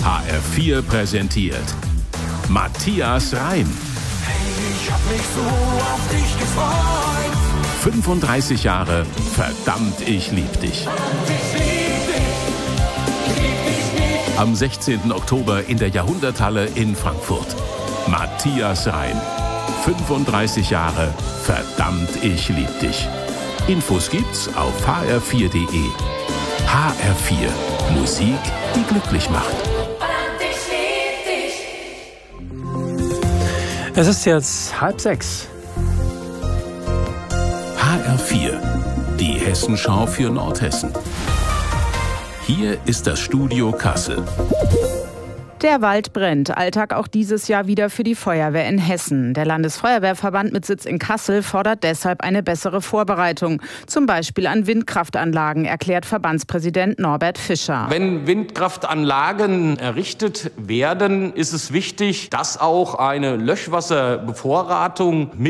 HR4 präsentiert Matthias Reim. Ich hab mich so auf dich gefreut. 35 Jahre, verdammt, ich lieb dich. Am 16. Oktober in der Jahrhunderthalle in Frankfurt. Matthias Reim. 35 Jahre, verdammt, ich lieb dich. Infos gibt's auf hr4.de. HR4. Musik, die glücklich macht. Es ist jetzt 5:30. HR4. Die Hessenschau für Nordhessen. Hier ist das Studio Kassel. Der Wald brennt. Alltag auch dieses Jahr wieder für die Feuerwehr in Hessen. Der Landesfeuerwehrverband mit Sitz in Kassel fordert deshalb eine bessere Vorbereitung. Zum Beispiel an Windkraftanlagen, erklärt Verbandspräsident Norbert Fischer. Wenn Windkraftanlagen errichtet werden, ist es wichtig, dass auch eine Löschwasserbevorratung